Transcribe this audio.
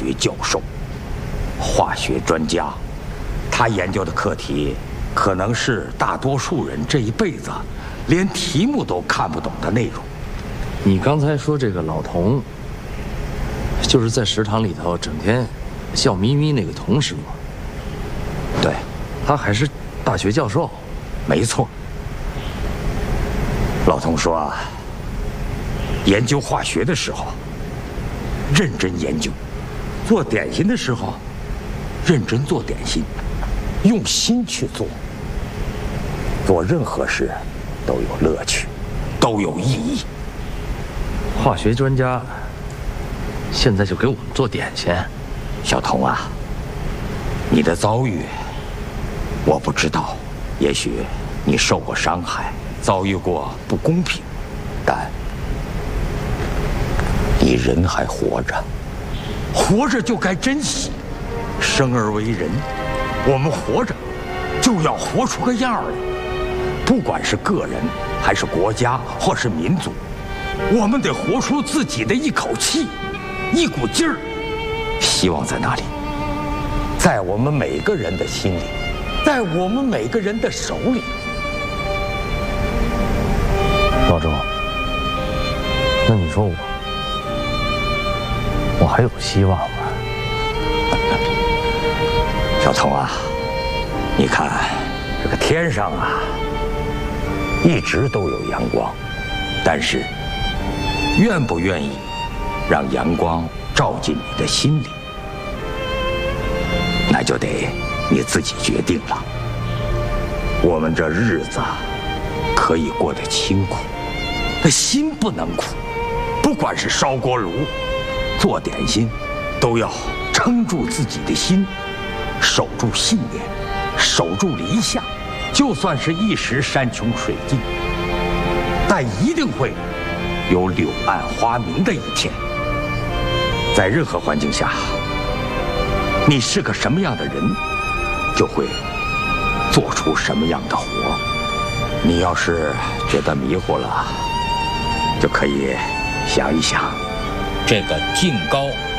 学教授，化学专家。他研究的课题，可能是大多数人这一辈子连题目都看不懂的内容。 你刚才说这个老童，就是在食堂里头整天笑眯眯那个童师吗？ 对， 他还是大学教授。 没错。老童说啊，研究化学的时候认真研究，做点心的时候认真做点心，用心去做。做任何事都有乐趣，都有意义。 化学专家现在就给我们做点心。 小童啊，你的遭遇我不知道，也许你受过伤害，遭遇过不公平，但你人还活着，活着就该珍惜。生而为人，我们活着就要活出个样来，不管是个人还是国家或是民族，我们得活出自己的一口气，一股劲儿。希望在哪里？在我们每个人的心里，在我们每个人的手里。 老周，那你说我还有希望吗？ 小童啊，你看这个天上啊，一直都有阳光，但是愿不愿意让阳光照进你的心里，那就得你自己决定了。我们这日子可以过得清苦，那心不能苦。不管是烧锅炉、做点心，都要撑住自己的心，守住信念，守住理想。就算是一时山穷水尽，但一定会有柳暗花明的一天。在任何环境下，你是个什么样的人，就会做出什么样的活。你要是觉得迷糊了，就可以想一想，这个净高